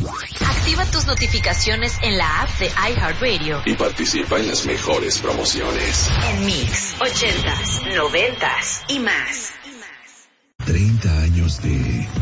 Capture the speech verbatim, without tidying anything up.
Activa tus notificaciones en la app de iHeartRadio y participa en las mejores promociones. En Mix, ochentas, noventas y más. treinta años de